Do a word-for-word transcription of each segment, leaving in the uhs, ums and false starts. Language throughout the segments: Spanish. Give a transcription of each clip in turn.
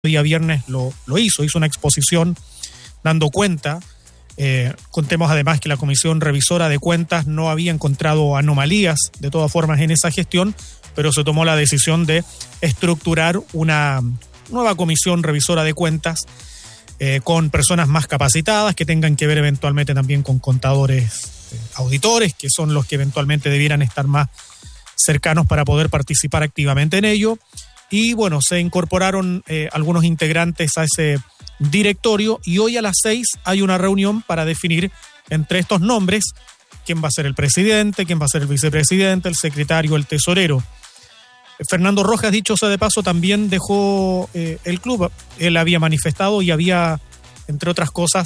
día viernes lo, lo hizo, hizo una exposición dando cuenta. Eh, contemos además que la Comisión Revisora de Cuentas no había encontrado anomalías de todas formas en esa gestión, pero se tomó la decisión de estructurar una nueva Comisión Revisora de Cuentas eh, con personas más capacitadas que tengan que ver eventualmente también con contadores, eh, auditores, que son los que eventualmente debieran estar más cercanos para poder participar activamente en ello. Y bueno, se incorporaron eh, algunos integrantes a ese directorio y hoy a las seis hay una reunión para definir entre estos nombres quién va a ser el presidente, quién va a ser el vicepresidente, el secretario, el tesorero. Fernando Rojas, dicho sea de paso, también dejó eh, el club. Él había manifestado y había, entre otras cosas,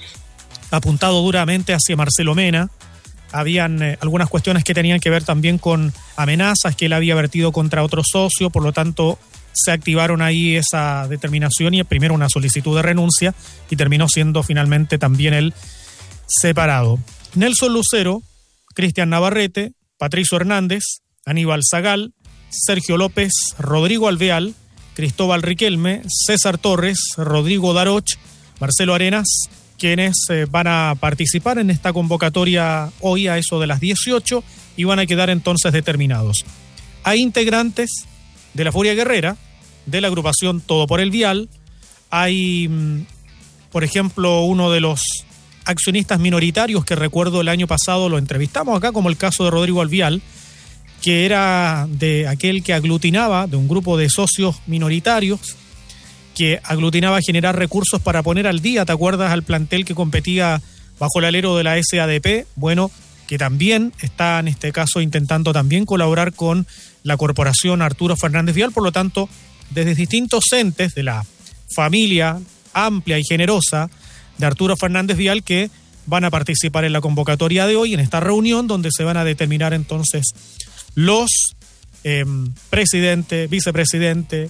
apuntado duramente hacia Marcelo Mena. Habían eh, algunas cuestiones que tenían que ver también con amenazas que él había vertido contra otro socio, por lo tanto se activaron ahí esa determinación y primero una solicitud de renuncia y terminó siendo finalmente también él separado. Nelson Lucero, Cristian Navarrete, Patricio Hernández, Aníbal Zagal, Sergio López, Rodrigo Alvear, Cristóbal Riquelme, César Torres, Rodrigo Daroch, Marcelo Arenas, quienes eh, van a participar en esta convocatoria hoy a eso de las dieciocho y van a quedar entonces determinados. Hay integrantes de la Furia Guerrera, de la agrupación Todo por el Vial. Hay, por ejemplo, uno de los accionistas minoritarios que recuerdo el año pasado lo entrevistamos acá, como el caso de Rodrigo Alvear, que era de aquel que aglutinaba, de un grupo de socios minoritarios, que aglutinaba a generar recursos para poner al día, ¿te acuerdas?, al plantel que competía bajo el alero de la S A D P, bueno, que también está en este caso intentando también colaborar con la corporación Arturo Fernández Vial, por lo tanto, desde distintos entes de la familia amplia y generosa de Arturo Fernández Vial que van a participar en la convocatoria de hoy, en esta reunión donde se van a determinar entonces los eh, presidente, vicepresidente.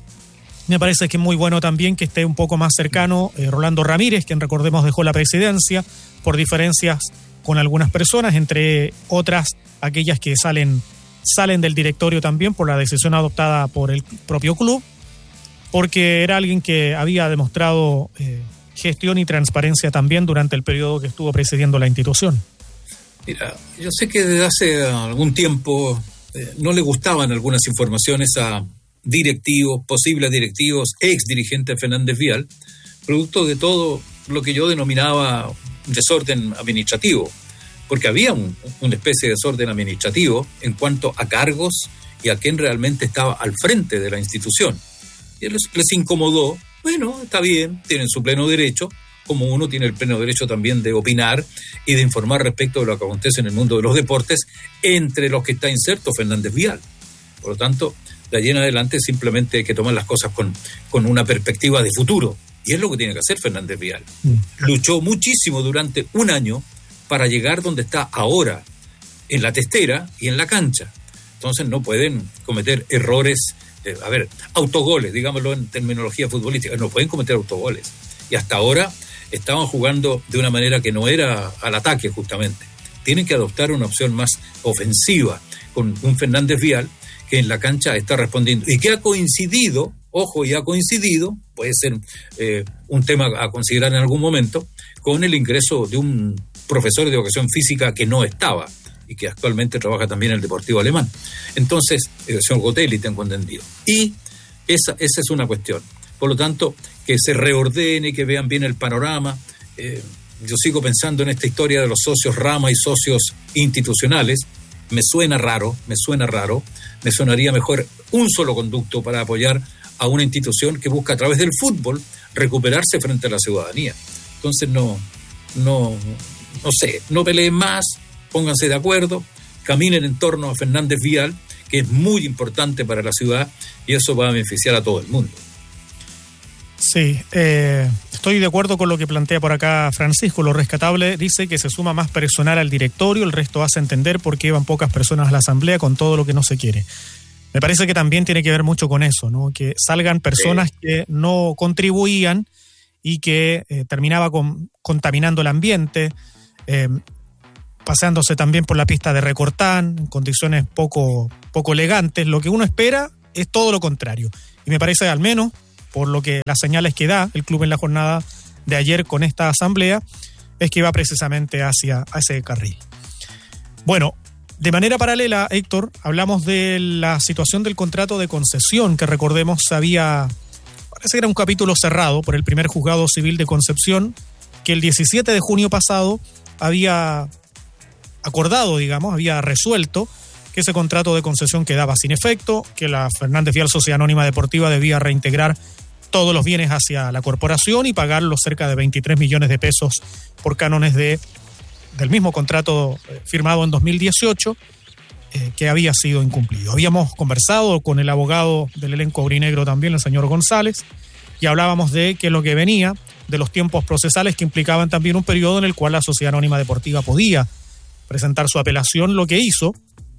Me parece que es muy bueno también que esté un poco más cercano eh, Rolando Ramírez, quien recordemos dejó la presidencia por diferencias con algunas personas, entre otras aquellas que salen, salen del directorio también por la decisión adoptada por el propio club, porque era alguien que había demostrado eh, gestión y transparencia también durante el periodo que estuvo presidiendo la institución. Mira, yo sé que desde hace algún tiempo eh, no le gustaban algunas informaciones a directivos, posibles directivos, ex dirigentes Fernández Vial, producto de todo lo que yo denominaba desorden administrativo, porque había un, una especie de desorden administrativo en cuanto a cargos y a quién realmente estaba al frente de la institución. Y les, les incomodó. Bueno, está bien, tienen su pleno derecho, como uno tiene el pleno derecho también de opinar y de informar respecto de lo que acontece en el mundo de los deportes, entre los que está inserto Fernández Vial. Por lo tanto, de allí en adelante simplemente hay que tomar las cosas con, con una perspectiva de futuro. Y es lo que tiene que hacer Fernández Vial. Luchó muchísimo durante un año para llegar donde está ahora, en la testera y en la cancha. Entonces no pueden cometer errores, eh, a ver, autogoles, digámoslo en terminología futbolística, no pueden cometer autogoles. Y hasta ahora estaban jugando de una manera que no era al ataque justamente. Tienen que adoptar una opción más ofensiva con un Fernández Vial que en la cancha está respondiendo y que ha coincidido, ojo, y ha coincidido, puede ser eh, un tema a considerar en algún momento, con el ingreso de un profesor de educación física que no estaba y que actualmente trabaja también en el Deportivo Alemán. Entonces, el señor Gotelli, tengo entendido. Y esa, esa es una cuestión. Por lo tanto, que se reordene, que vean bien el panorama. Eh, yo sigo pensando en esta historia de los socios rama y socios institucionales. Me suena raro, me suena raro. Me sonaría mejor un solo conducto para apoyar a una institución que busca a través del fútbol recuperarse frente a la ciudadanía. Entonces no, no, no sé, no peleen más, pónganse de acuerdo, caminen en torno a Fernández Vial, que es muy importante para la ciudad y eso va a beneficiar a todo el mundo. Sí, eh, estoy de acuerdo con lo que plantea por acá Francisco. Lo rescatable dice que se suma más personal al directorio, el resto hace entender por qué van pocas personas a la asamblea con todo lo que no se quiere. Me parece que también tiene que ver mucho con eso, ¿no? Que salgan personas sí. que no contribuían y que eh, terminaba con, contaminando el ambiente, eh, paseándose también por la pista de Recortán, en condiciones poco, poco elegantes. Lo que uno espera es todo lo contrario. Y me parece al menos por lo que las señales que da el club en la jornada de ayer con esta asamblea, es que va precisamente hacia, hacia ese carril. Bueno, de manera paralela, Héctor, hablamos de la situación del contrato de concesión, que recordemos había, parece que era un capítulo cerrado por el primer juzgado civil de Concepción, que el diecisiete de junio pasado había acordado, digamos, había resuelto que ese contrato de concesión quedaba sin efecto, que la Fernández Vial Sociedad Anónima Deportiva debía reintegrar todos los bienes hacia la corporación y pagar los cerca de veintitrés millones de pesos por cánones de, del mismo contrato firmado en dos mil dieciocho, eh, que había sido incumplido. Habíamos conversado con el abogado del elenco aurinegro también, el señor González, y hablábamos de que lo que venía de los tiempos procesales que implicaban también un periodo en el cual la Sociedad Anónima Deportiva podía presentar su apelación. Lo que hizo,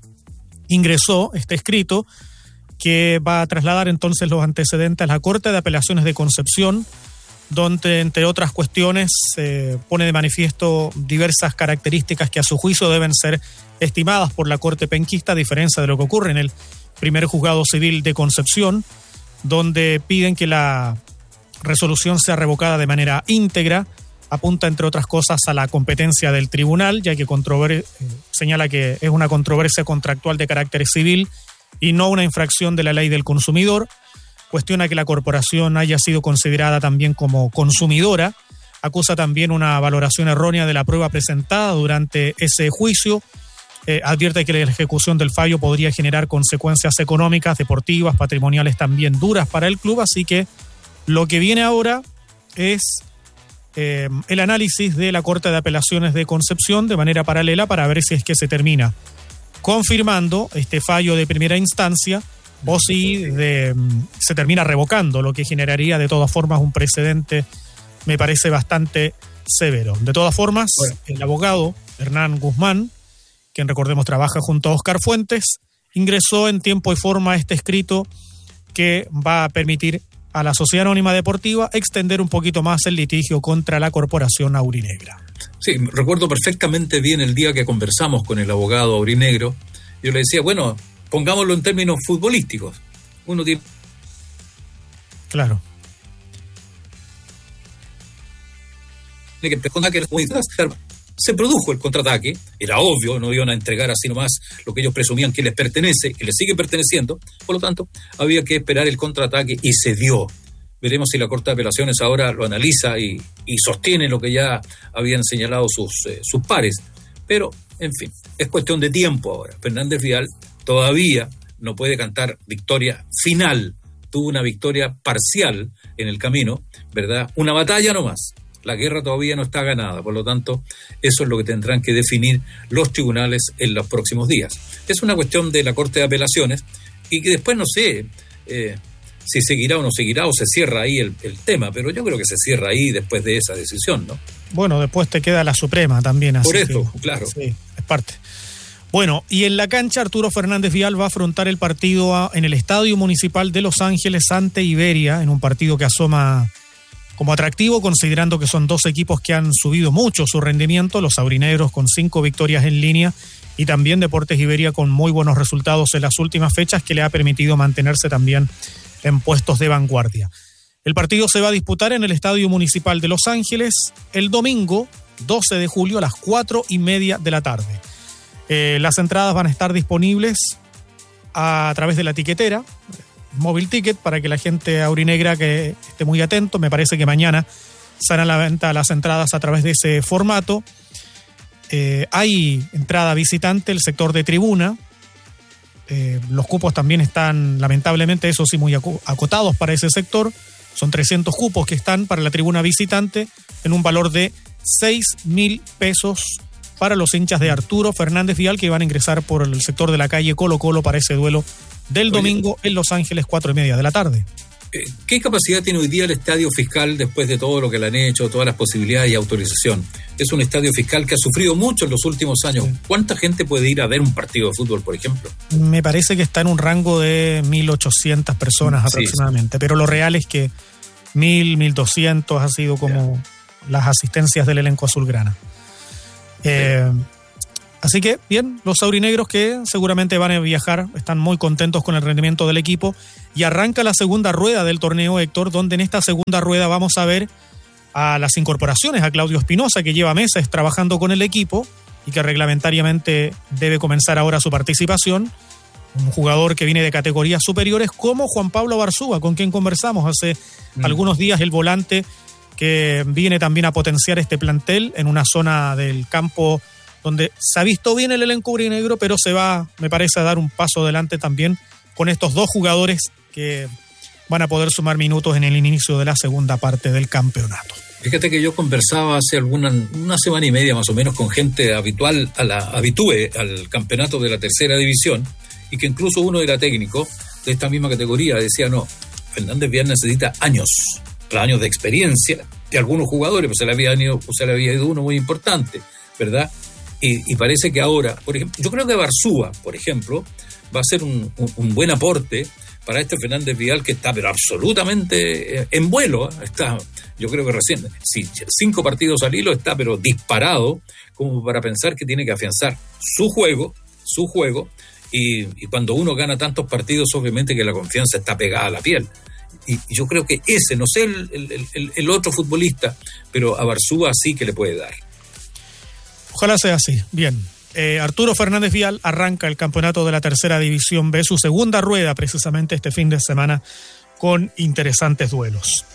ingresó este escrito que va a trasladar entonces los antecedentes a la Corte de Apelaciones de Concepción, donde, entre otras cuestiones, eh, pone de manifiesto diversas características que a su juicio deben ser estimadas por la Corte penquista, a diferencia de lo que ocurre en el primer juzgado civil de Concepción, donde piden que la resolución sea revocada de manera íntegra. Apunta, entre otras cosas, a la competencia del tribunal, ya que controver- eh, señala que es una controversia contractual de carácter civil y no una infracción de la ley del consumidor. Cuestiona que la corporación haya sido considerada también como consumidora. Acusa también una valoración errónea de la prueba presentada durante ese juicio. Eh, advierte que la ejecución del fallo podría generar consecuencias económicas, deportivas, patrimoniales también duras para el club. Así que lo que viene ahora es eh, el análisis de la Corte de Apelaciones de Concepción de manera paralela para ver si es que se termina confirmando este fallo de primera instancia o si de, se termina revocando, lo que generaría de todas formas un precedente, me parece, bastante severo. De todas formas, bueno, el abogado Hernán Guzmán, quien recordemos trabaja junto a Oscar Fuentes, ingresó en tiempo y forma este escrito que va a permitir a la Sociedad Anónima Deportiva extender un poquito más el litigio contra la Corporación Aurinegra. Sí, recuerdo perfectamente bien el día que conversamos con el abogado aurinegro. Yo le decía, bueno, pongámoslo en términos futbolísticos. Uno tiene... Claro. que se produjo el contraataque, era obvio, no iban a entregar así nomás lo que ellos presumían que les pertenece, que les sigue perteneciendo, por lo tanto, había que esperar el contraataque y se dio. Veremos si la Corte de Apelaciones ahora lo analiza y, y sostiene lo que ya habían señalado sus, eh, sus pares. Pero, en fin, es cuestión de tiempo ahora. Fernández Vial todavía no puede cantar victoria final. Tuvo una victoria parcial en el camino, ¿verdad? Una batalla nomás. La guerra todavía no está ganada, por lo tanto, eso es lo que tendrán que definir los tribunales en los próximos días. Es una cuestión de la Corte de Apelaciones y que después no sé eh, si seguirá o no seguirá o se cierra ahí el, el tema, pero yo creo que se cierra ahí después de esa decisión, ¿no? Bueno, después te queda la Suprema también. Así por esto, que, claro. Sí, es parte. Bueno, y en la cancha Arturo Fernández Vial va a afrontar el partido a, en el Estadio Municipal de Los Ángeles ante Iberia, en un partido que asoma como atractivo, considerando que son dos equipos que han subido mucho su rendimiento, los aurinegros con cinco victorias en línea y también Deportes Iberia con muy buenos resultados en las últimas fechas, que le ha permitido mantenerse también en puestos de vanguardia. El partido se va a disputar en el Estadio Municipal de Los Ángeles el domingo doce de julio a las cuatro y media de la tarde. Eh, las entradas van a estar disponibles a, a través de la tiquetera Móvil Ticket, para que la gente aurinegra que esté muy atento. Me parece que mañana salen a la venta las entradas a través de ese formato. Eh, hay entrada visitante, el sector de tribuna. Eh, los cupos también están, lamentablemente, eso sí, muy acotados para ese sector. Son trescientos cupos que están para la tribuna visitante en un valor de seis mil pesos para los hinchas de Arturo Fernández Vial, que van a ingresar por el sector de la calle Colo Colo para ese duelo del domingo en Los Ángeles, cuatro y media de la tarde. ¿Qué capacidad tiene hoy día el estadio fiscal después de todo lo que le han hecho, todas las posibilidades y autorización? Es un estadio fiscal que ha sufrido mucho en los últimos años. Sí. ¿Cuánta gente puede ir a ver un partido de fútbol, por ejemplo? Me parece que está en un rango de mil ochocientas personas sí, aproximadamente, sí. Pero lo real es que mil, mil doscientos ha sido como yeah. las asistencias del elenco azulgrana. Eh, Así que, bien, los aurinegros que seguramente van a viajar, están muy contentos con el rendimiento del equipo. Y arranca la segunda rueda del torneo, Héctor, donde en esta segunda rueda vamos a ver a las incorporaciones, a Claudio Espinosa, que lleva meses trabajando con el equipo y que reglamentariamente debe comenzar ahora su participación. Un jugador que viene de categorías superiores, como Juan Pablo Abarzúa, con quien conversamos hace mm. algunos días, el volante que viene también a potenciar este plantel en una zona del campo donde se ha visto bien el elenco aurinegro, pero se va, me parece, a dar un paso adelante también con estos dos jugadores que van a poder sumar minutos en el inicio de la segunda parte del campeonato. Fíjate que yo conversaba hace alguna una semana y media más o menos con gente habitual, a la habitúe al campeonato de la tercera división, y que incluso uno era técnico de esta misma categoría, decía, no, Fernández Vial necesita años, años de experiencia de algunos jugadores, pues se le había ido, pues se le había ido uno muy importante, ¿verdad? Y, y parece que ahora, por ejemplo, yo creo que Abarzúa, por ejemplo, va a ser un, un, un buen aporte para este Fernández Vial que está pero absolutamente en vuelo, ¿eh? Está, yo creo que recién, sí, cinco partidos al hilo, está pero disparado como para pensar que tiene que afianzar su juego, su juego, y, y cuando uno gana tantos partidos, obviamente que la confianza está pegada a la piel. Y, y yo creo que ese, no sé el, el, el, el otro futbolista, pero Abarzúa sí que le puede dar. Ojalá sea así. Bien. Eh, Arturo Fernández Vial arranca el campeonato de la tercera división B, su segunda rueda precisamente este fin de semana, con interesantes duelos.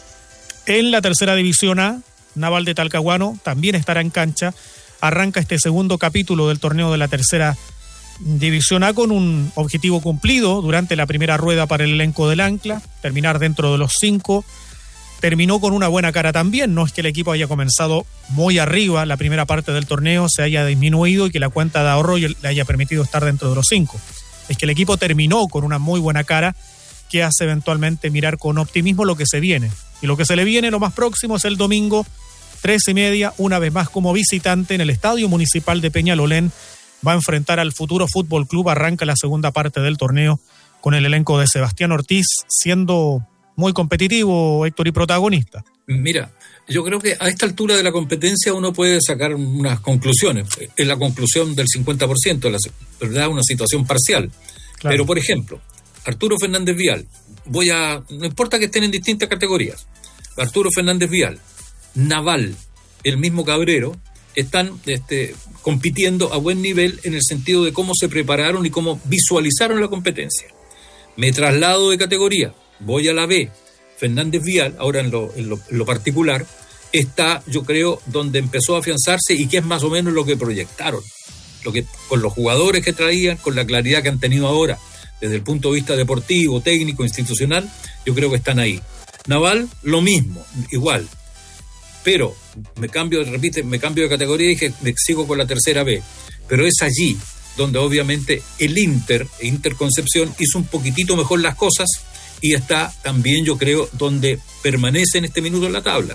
En la tercera división A, Naval de Talcahuano también estará en cancha. Arranca este segundo capítulo del torneo de la tercera división A con un objetivo cumplido durante la primera rueda para el elenco del Ancla, terminar dentro de los cinco. Terminó con una buena cara también, no es que el equipo haya comenzado muy arriba, la primera parte del torneo se haya disminuido y que la cuenta de ahorro le haya permitido estar dentro de los cinco. Es que el equipo terminó con una muy buena cara que hace eventualmente mirar con optimismo lo que se viene. Y lo que se le viene, lo más próximo, es el domingo, tres y media, una vez más como visitante en el Estadio Municipal de Peñalolén. Va a enfrentar al Futuro Fútbol Club, arranca la segunda parte del torneo con el elenco de Sebastián Ortiz, siendo muy competitivo, Héctor, y protagonista. Mira, yo creo que a esta altura de la competencia uno puede sacar unas conclusiones. Es la conclusión del cincuenta por ciento, la verdad, una situación parcial. Claro. Pero, por ejemplo, Arturo Fernández Vial, voy a, no importa que estén en distintas categorías, Arturo Fernández Vial, Naval, el mismo Cabrero, están este, compitiendo a buen nivel en el sentido de cómo se prepararon y cómo visualizaron la competencia. Me traslado de categoría, voy a la B. Fernández Vial, ahora en lo, en lo, en lo particular, está, yo creo, donde empezó a afianzarse y que es más o menos lo que proyectaron. Lo que, con los jugadores que traían, con la claridad que han tenido ahora, desde el punto de vista deportivo, técnico, institucional, yo creo que están ahí. Naval, lo mismo, igual. Pero me cambio, repite, me cambio de categoría y dije, me sigo con la tercera B. Pero es allí donde obviamente el Inter, Inter Concepción, hizo un poquitito mejor las cosas y está también, yo creo, donde permanece en este minuto en la tabla.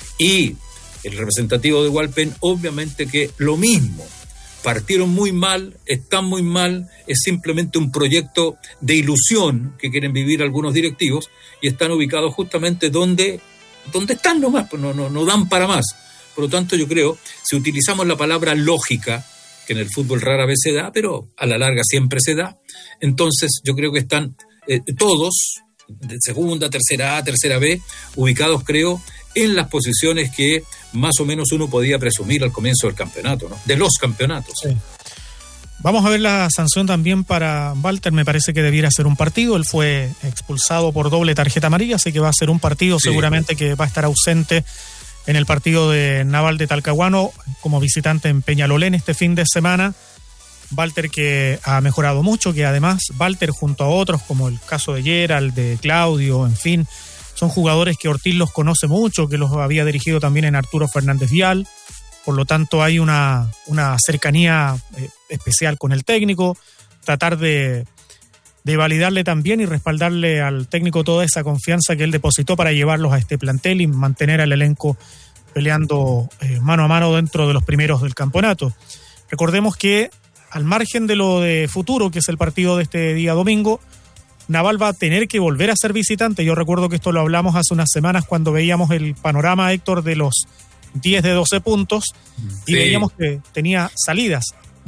Y el representativo de Hualpén, obviamente que lo mismo. Partieron muy mal, están muy mal, es simplemente un proyecto de ilusión que quieren vivir algunos directivos y están ubicados justamente donde, donde están nomás, pues no, no, no dan para más. Por lo tanto, yo creo, si utilizamos la palabra lógica, que en el fútbol rara vez se da, pero a la larga siempre se da, entonces yo creo que están eh, todos, de segunda, tercera A, tercera B, ubicados, creo, en las posiciones que más o menos uno podía presumir al comienzo del campeonato, ¿no? De los campeonatos. Sí. Vamos a ver la sanción también para Walter, me parece que debiera ser un partido, él fue expulsado por doble tarjeta amarilla, así que va a ser un partido, sí. Seguramente que va a estar ausente en el partido de Naval de Talcahuano como visitante en Peñalolén este fin de semana. Walter, que ha mejorado mucho, que además Walter junto a otros como el caso de Gerald, de Claudio, en fin, son jugadores que Ortiz los conoce mucho, que los había dirigido también en Arturo Fernández Vial, por lo tanto hay una, una cercanía eh, especial con el técnico, tratar de, de validarle también y respaldarle al técnico toda esa confianza que él depositó para llevarlos a este plantel y mantener al elenco peleando eh, mano a mano dentro de los primeros del campeonato. Recordemos que al margen de lo de Futuro, que es el partido de este día domingo, Naval va a tener que volver a ser visitante. Yo recuerdo que esto lo hablamos hace unas semanas cuando veíamos el panorama, Héctor, de los diez de doce puntos y sí. Veíamos que tenía salidas. Bueno,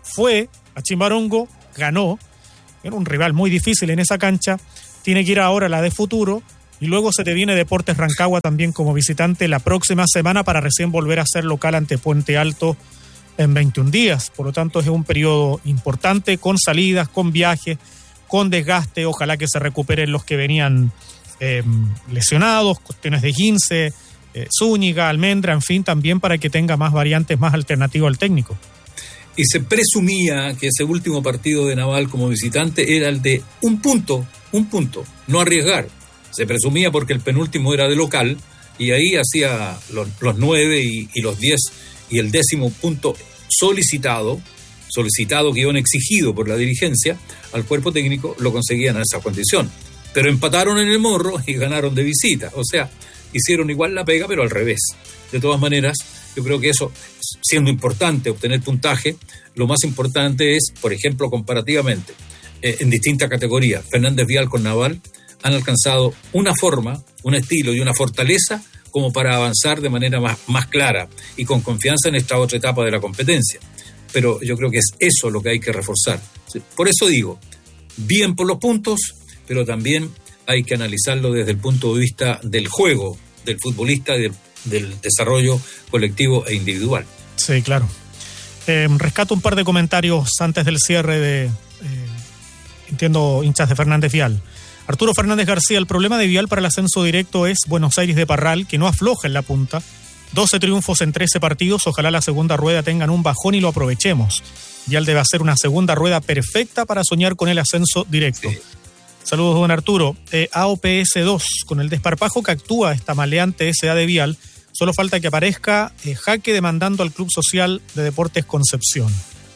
fue a Chimbarongo, ganó, era un rival muy difícil en esa cancha, tiene que ir ahora a la de Futuro, y luego se te viene Deportes Rancagua también como visitante la próxima semana para recién volver a ser local ante Puente Alto en veintiún días. Por lo tanto, es un periodo importante, con salidas, con viajes, con desgaste. Ojalá que se recuperen los que venían eh, lesionados, cuestiones de quince, eh, Zúñiga, Almendra, en fin, también para que tenga más variantes, más alternativas al técnico. Y se presumía que ese último partido de Naval como visitante era el de un punto, un punto, no arriesgar. Se presumía porque el penúltimo era de local y ahí hacía los, los nueve y, y los diez y el décimo punto solicitado, solicitado, guión exigido por la dirigencia al cuerpo técnico, lo conseguían en esa condición. Pero empataron en el Morro y ganaron de visita. O sea, hicieron igual la pega, pero al revés. De todas maneras, yo creo que eso, siendo importante obtener puntaje, lo más importante es, por ejemplo, comparativamente, eh, en distintas categorías, Fernández Vial con Naval han alcanzado una forma, un estilo y una fortaleza como para avanzar de manera más, más clara y con confianza en esta otra etapa de la competencia. Pero yo creo que es eso lo que hay que reforzar. Por eso digo, bien por los puntos, pero también hay que analizarlo desde el punto de vista del juego, del futbolista y del, del desarrollo colectivo e individual. Sí, claro. Eh, rescato un par de comentarios antes del cierre de, eh, entiendo, hinchas de Fernández Vial. Arturo Fernández García, el problema de Vial para el ascenso directo es Buenos Aires de Parral, que no afloja en la punta. doce triunfos en trece partidos, ojalá la segunda rueda tengan un bajón y lo aprovechemos. Vial debe hacer una segunda rueda perfecta para soñar con el ascenso directo. Sí. Saludos, don Arturo. Eh, A O P S dos, con el desparpajo que actúa esta maleante S A de Vial, solo falta que aparezca eh, Jaque demandando al Club Social de Deportes Concepción.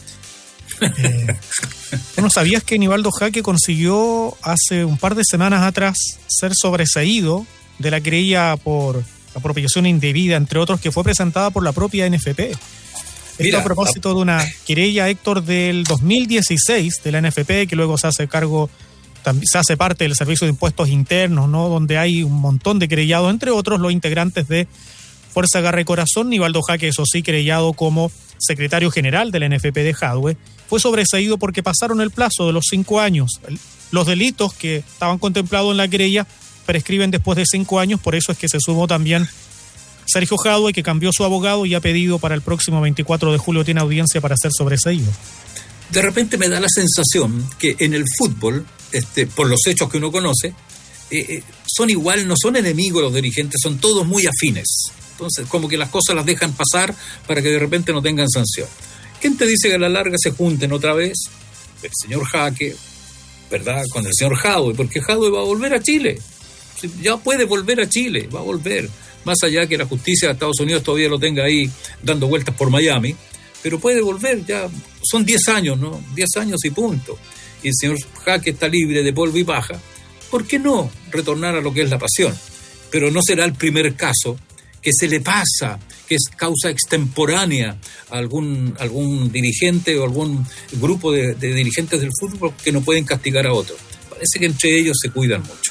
Eh, ¿No sabías que Nivaldo Jaque consiguió hace un par de semanas atrás ser sobreseído de la querella por apropiación indebida, entre otros, que fue presentada por la propia N F P? Esto Mira, a propósito de una querella, Héctor, del dos mil dieciséis de la N F P, que luego se hace cargo, también se hace parte del Servicio de Impuestos Internos, ¿no? Donde hay un montón de querellados, entre otros los integrantes de Fuerza Garra y Corazón. Nivaldo Jaque, eso sí, querellado como secretario general de la N F P de Jadwe, fue sobreseído porque pasaron el plazo de los cinco años. Los delitos que estaban contemplados en la querella prescriben después de cinco años, por eso es que se sumó también Sergio Jadwe, que cambió su abogado y ha pedido para el próximo veinticuatro de julio, tiene audiencia para ser sobreseído. De repente me da la sensación que en el fútbol, este, por los hechos que uno conoce, eh, eh, son igual, no son enemigos los dirigentes, son todos muy afines. Entonces, como que las cosas las dejan pasar para que de repente no tengan sanción. ¿Quién te dice que a la larga se junten otra vez? El señor Jaque, ¿verdad? Con el señor Jadwe, porque Jadwe va a volver a Chile. Ya puede volver a Chile, va a volver. Más allá que la justicia de Estados Unidos todavía lo tenga ahí dando vueltas por Miami, pero puede volver, ya son diez años, ¿no? diez años y punto. Y el señor Jaque está libre de polvo y paja. ¿Por qué no retornar a lo que es la pasión? Pero no será el primer caso que se le pasa, que es causa extemporánea a algún, algún dirigente o algún grupo de, de dirigentes del fútbol que no pueden castigar a otros. Parece que entre ellos se cuidan mucho.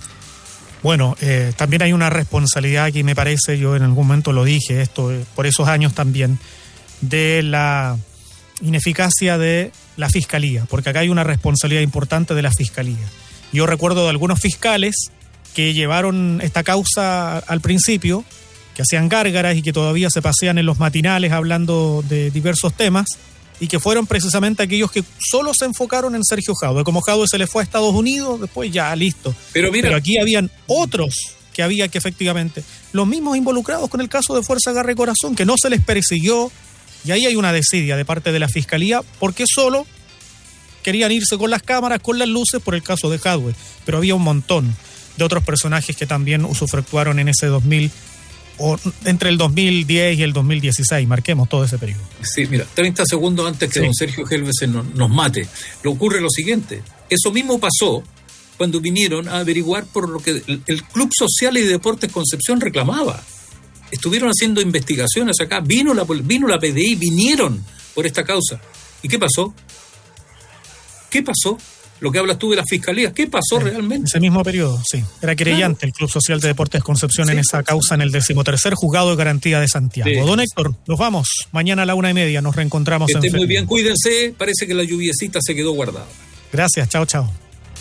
Bueno, eh, también hay una responsabilidad aquí, me parece, yo en algún momento lo dije, esto eh, por esos años también, de la ineficacia de la Fiscalía, porque acá hay una responsabilidad importante de la Fiscalía. Yo recuerdo de algunos fiscales que llevaron esta causa al principio, que hacían gárgaras y que todavía se pasean en los matinales hablando de diversos temas, y que fueron precisamente aquellos que solo se enfocaron en Sergio Jadwe. Como Jadwe se le fue a Estados Unidos, después ya, listo. Pero, mira, Pero aquí habían otros que había que efectivamente, los mismos involucrados con el caso de Fuerza Garra y Corazón, que no se les persiguió, y ahí hay una desidia de parte de la Fiscalía, porque solo querían irse con las cámaras, con las luces, por el caso de Jadwe. Pero había un montón de otros personajes que también usufructuaron en ese dos mil, o entre el dos mil diez y el dos mil dieciséis, marquemos todo ese periodo. Sí, mira, treinta segundos antes que sí. don Sergio Helvesen nos, nos mate, le ocurre lo siguiente. Eso mismo pasó cuando vinieron a averiguar por lo que el, el Club Social y Deportes Concepción reclamaba. Estuvieron haciendo investigaciones acá, vino la, vino la P D I, vinieron por esta causa. ¿Y qué pasó? ¿Qué pasó? lo que hablas tú de las fiscalías. ¿Qué pasó sí, realmente? Ese mismo periodo, sí. Era querellante claro. el Club Social de Deportes Concepción sí, en esa causa en el decimotercer Juzgado de Garantía de Santiago. Sí. Don Héctor, nos vamos. Mañana a la una y media nos reencontramos. Que en estén muy bien, cuídense. Parece que la lluviecita se quedó guardada. Gracias, chao, chao.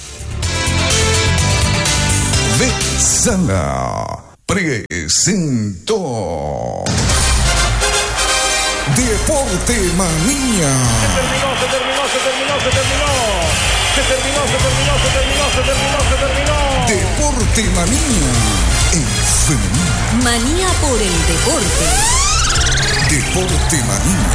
Vexana presentó Deporte Manía. Se terminó, se terminó, se terminó, se terminó. Se terminó, se terminó, se terminó, se terminó, se terminó. Deporte Manía en femenino. Manía por el deporte. Deporte Manía.